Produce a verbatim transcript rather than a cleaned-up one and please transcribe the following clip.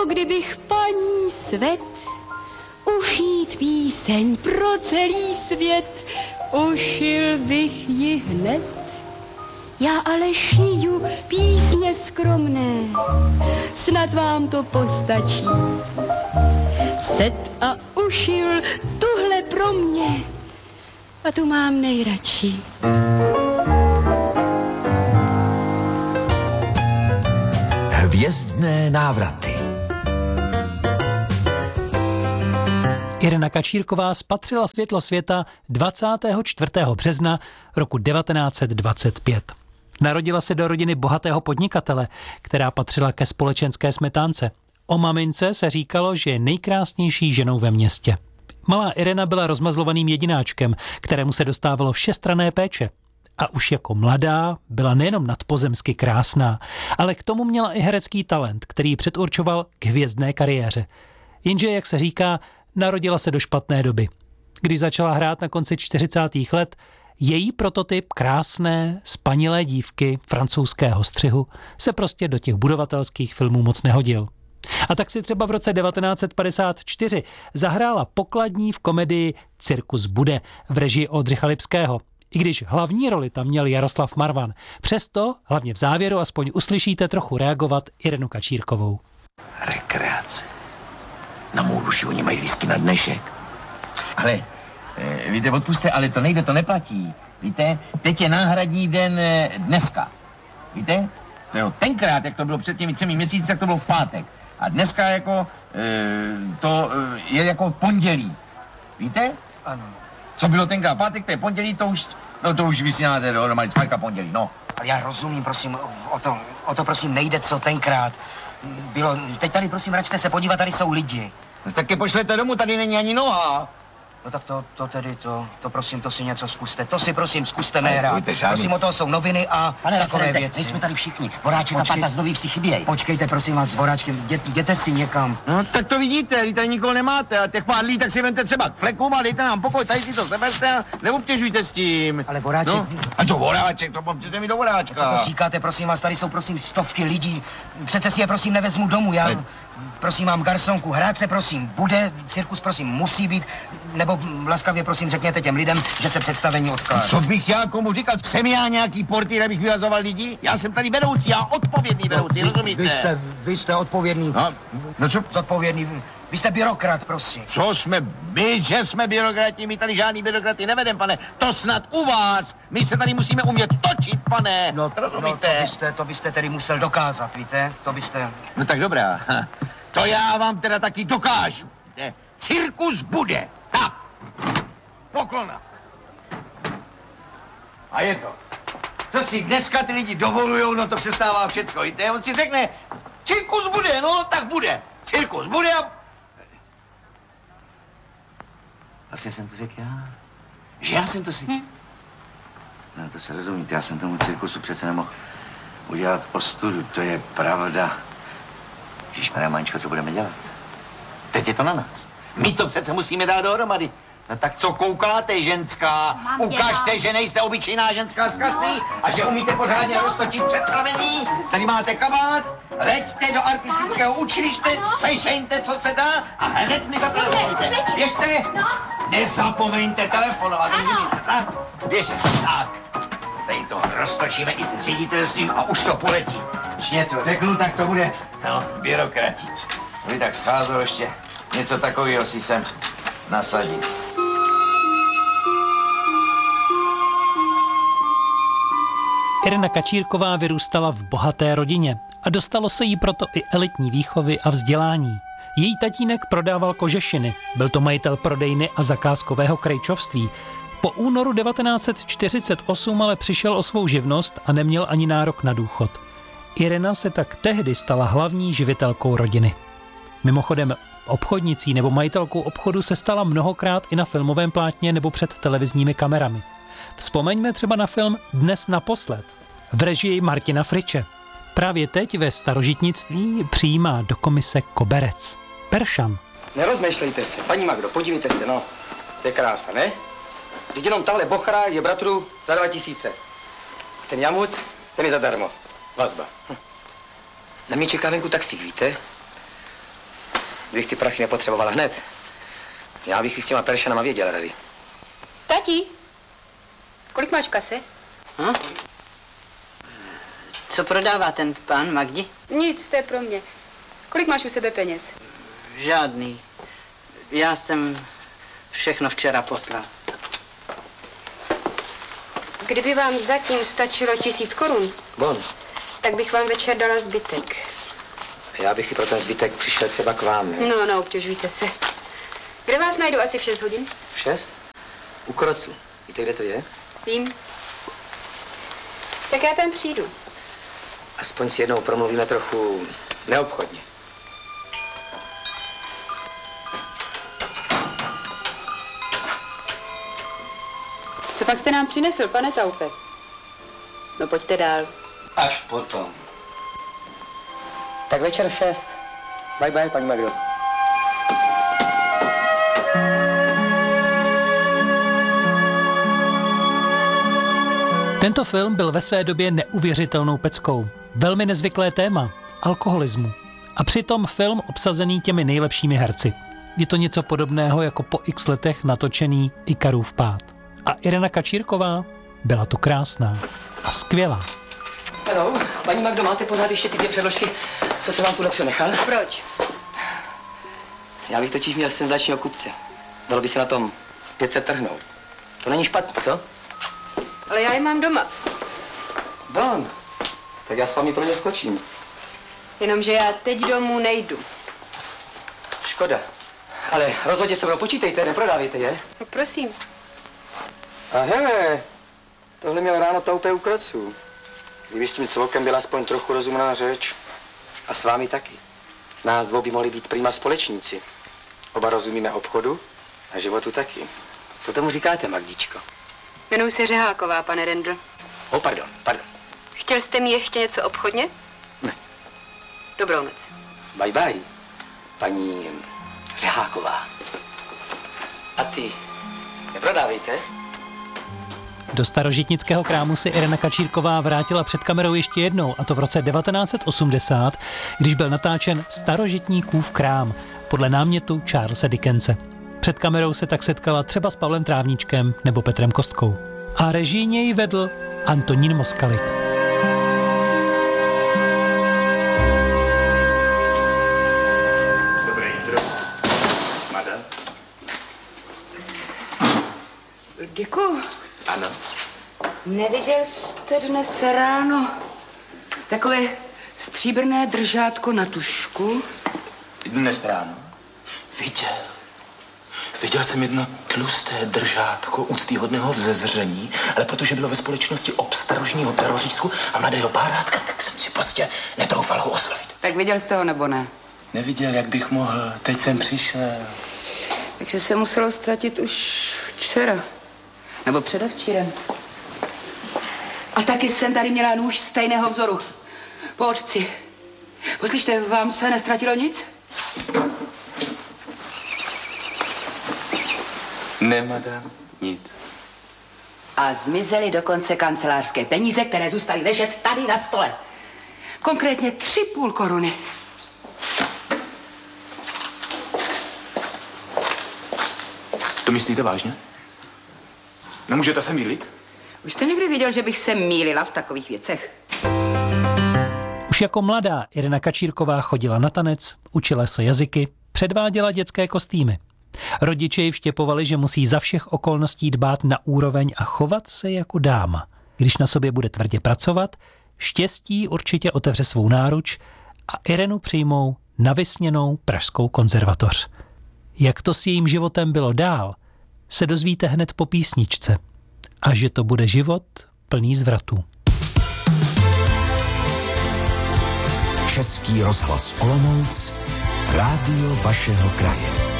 Co kdybych paní Svět ušít píseň pro celý svět, ušil bych ji hned. Já ale šiju písně skromné, snad vám to postačí. Set a ušil tuhle pro mě, a tu mám nejradši. Hvězdné návraty. Irena Kačírková spatřila světlo světa dvacátého čtvrtého března roku devatenáct set dvacet pět. Narodila se do rodiny bohatého podnikatele, která patřila ke společenské smetánce. O mamince se říkalo, že je nejkrásnější ženou ve městě. Malá Irena byla rozmazlovaným jedináčkem, kterému se dostávalo všestranné péče. A už jako mladá byla nejenom nadpozemsky krásná, ale k tomu měla i herecký talent, který předurčoval k hvězdné kariéře. Jenže, jak se říká, narodila se do špatné doby. Když začala hrát na konci čtyřicátých let, její prototyp krásné, spanilé dívky francouzského střihu se prostě do těch budovatelských filmů moc nehodil. A tak si třeba v roce devatenáct set padesát čtyři zahrála pokladní v komedii Cirkus bude v režii Oldřicha Lipského. I když hlavní roli tam měl Jaroslav Marvan. Přesto, hlavně v závěru, aspoň uslyšíte trochu reagovat Irenu Kačírkovou. Rekreace. Na mou duši oni mají lístky na dnešek. Ale, e, víte, odpuste, ale to nejde, to neplatí. Víte, teď je náhradní den e, dneska. Víte? To jo, tenkrát, jak to bylo před těmi třemi měsíci, tak to bylo v pátek. A dneska jako, e, to e, je jako pondělí. Víte? Ano. Co bylo tenkrát pátek, to je pondělí, to už, no to už vysíláte do normální spátka pondělí, no. Ale já rozumím, prosím, o to, o to prosím nejde, co tenkrát bylo. Teď tady, prosím, račte se podívat, tady jsou lidi. No tak je pošlete domů, tady není ani noha. No tak to, to tedy, to, to prosím, to si něco zkuste. To si prosím zkuste nehrát. Prosím, o toho jsou noviny a Pane takové referente, věci. nejsme tady všichni. Voráček a Pata z Nových vsi chybějí. Počkejte, prosím vás, s Voráčkem, jděte, jděte si někam. No tak to vidíte, vy tady nikoho nemáte a těch pár lidí, tak si vemte třeba k flekům a dejte nám pokoj, tady si to seberte a neobtěžujte s tím. Ale Voráček... No, a to Voráček, to pomůžete mi do Voráčka. Co to říkáte, prosím vás, tady jsou prosím stovky lidí. Přece si je prosím nevezmu domů, já... Ale... Prosím, mám garsonku, hrát se prosím bude, cirkus prosím musí být, nebo laskavě prosím řekněte těm lidem, že se představení odkládá. Co bych já komu říkal? Jsem já nějaký portýr, abych vyhazoval lidi? Já jsem tady vedoucí, já odpovědný vedoucí, no, rozumíte? Vy jste, vy jste odpovědný. No, no co? Zodpovědný. Vy jste byrokrat, prosím. Co jsme my, že jsme byrokrati, my tady žádný byrokraty nevedem, pane. To snad u vás. My se tady musíme umět točit, pane. No, rozumíte? No, to byste, to byste tedy musel dokázat, víte? To byste... No tak dobrá. To já vám teda taky dokážu. Víte? Cirkus bude. Tak. Poklona. A je to. Co si dneska ty lidi dovolujou, no to přestává všecko, víte? On si řekne, cirkus bude, no tak bude. Cirkus bude a... Vlastně jsem to řekl já. Že já jsem to si... Hm. No to se rozumíte, já jsem tomu cirkusu přece nemohl udělat ostudu, to je pravda. Ježišmarja, Maničko, co budeme dělat? Teď je to na nás. My to přece musíme dát dohromady. No tak co koukáte, ženská? Mám Ukažte, dělá. že nejste obyčejná ženská z kasty a že umíte pořádně roztočit představení. Tady máte kabát, leďte do artistického učiliště, sejšeňte, co se dá a hned mi zatelefonujte. Běžte, nezapomeňte telefonovat, rozumíte, tak? Běžte, tak. Tady to roztočíme i s ředitelstvím a už to poletí. Když něco řeknu, tak to bude, no, byrokrati. Vy tak scházelo ještě něco takového si sem nasadit. Irena Kačírková vyrůstala v bohaté rodině a dostalo se jí proto i elitní výchovy a vzdělání. Její tatínek prodával kožešiny, byl to majitel prodejny a zakázkového krejčovství. Po únoru devatenáct set čtyřicet osm ale přišel o svou živnost a neměl ani nárok na důchod. Irena se tak tehdy stala hlavní živitelkou rodiny. Mimochodem, obchodnicí nebo majitelkou obchodu se stala mnohokrát i na filmovém plátně nebo před televizními kamerami. Vzpomeňme třeba na film Dnes naposled v režii Martina Friče. Právě teď ve starožitnictví přijímá do komise koberec. Peršan. Nerozmýšlejte se, paní Magdo, podívejte se, no. To je krása, ne? Vždyť jenom tahle bochra je bratru za dva tisíce. Ten jamut, ten je zadarmo. Vazba. Hm. Na mě čeká venku taxík, víte? bych ty prachy nepotřebovala hned. Já bych si s těma peršanama věděl rady. Tati, kolik máš v kase? Hm? Co prodává ten pán Magdi? Nic, to je pro mě. Kolik máš u sebe peněz? Žádný. Já jsem všechno včera poslal. Kdyby vám zatím stačilo tisíc korun, Bon, tak bych vám večer dala zbytek. já bych si pro ten zbytek přišel třeba k vám, ne? No, no, obtěžujte se. Kde vás najdu asi v šest hodin? V šest? U Krocu. Víte, kde to je? Vím. Tak já tam přijdu. Aspoň si jednou promluvíme trochu neobchodně. Co pak jste nám přinesl, pane Taupe? No pojďte dál. Až potom. Tak večer v šest. Bye bye, paní Magdo. Tento film byl ve své době neuvěřitelnou peckou. Velmi nezvyklé téma – alkoholismu. A přitom film obsazený těmi nejlepšími herci. Je to něco podobného jako po x letech natočený Ikarův pád. A Irena Kačírková byla tu krásná a skvělá. Hello, paní Magdo, máte pořád ještě ty dvě předložky, co se vám tu lepšího nechal? Proč? Já bych totiž měl senzačního kupce. Dalo by se na tom pět set trhnout. To není špatný, co? Ale já je mám doma. Don, tak já s vámi pro ně skočím. Jenomže já teď domů nejdu. Škoda. Ale rozhodně se mnou počítejte, neprodávejte je. No prosím. A hele, tohle měl ráno Taupe u Kroců. Kdyby s tím cvokem byla aspoň trochu rozumná řeč. A s vámi taky. Z nás dvou by mohli být prima společníci. Oba rozumíme obchodu a životu taky. Co tomu říkáte, Magdičko? Jmenuji se Řeháková, pane Rendl. Oh, pardon, pardon. Chtěl jste mi ještě něco obchodně? Ne. Dobrou noc. Bye bye, paní Řeháková. A ty, neprodávejte? Do starožitnického krámu si Irena Kačírková vrátila před kamerou ještě jednou, a to v roce devatenáct set osmdesát, když byl natáčen Starožitníkův krám podle námětu Charlesa Dickense. Před kamerou se tak setkala třeba s Pavlem Trávníčkem nebo Petrem Kostkou. A režijně ji vedl Antonín Moskalik. Dobré jitro. Mada? Děkuju. Ano. Neviděl jste dnes ráno takové stříbrné držátko na tušku? Dnes ráno? Viděl. Viděl jsem jedno tlusté držátko úctyhodného vzezření, ale protože bylo ve společnosti obstarožního terorisku a mladého párátka, tak jsem si prostě netroufal ho oslovit. Tak viděl jste ho nebo ne? Neviděl, jak bych mohl. Teď jsem přišel. Takže se muselo ztratit už včera. Nebo předevčírem. A taky jsem tady měla nůž stejného vzoru. Po očci. Poslyšte, vám se nestratilo nic? Ne, madam, nic. A zmizely dokonce kancelářské peníze, které zůstaly ležet tady na stole. Konkrétně tři půl koruny. To myslíte vážně? Nemůžete se mýlit? Už jste někdy viděl, že bych se mýlila v takových věcech? Už jako mladá Irena Kačírková chodila na tanec, učila se jazyky, předváděla dětské kostýmy. Rodiče ji vštěpovali, že musí za všech okolností dbát na úroveň a chovat se jako dáma. Když na sobě bude tvrdě pracovat, štěstí určitě otevře svou náruč a Irenu přijmou na vysněnou pražskou konzervatoř. Jak to s jejím životem bylo dál, se dozvíte hned po písničce. A že to bude život plný zvratů. Český rozhlas Olomouc, rádio vašeho kraje.